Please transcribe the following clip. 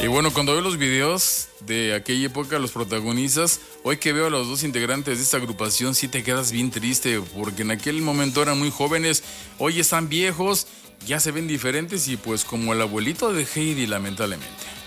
Y bueno, cuando veo los videos de aquella época, los protagonistas, hoy que veo a los dos integrantes de esta agrupación, sí te quedas bien triste, porque en aquel momento eran muy jóvenes, hoy están viejos, ya se ven diferentes y pues como el abuelito de Heidi, lamentablemente.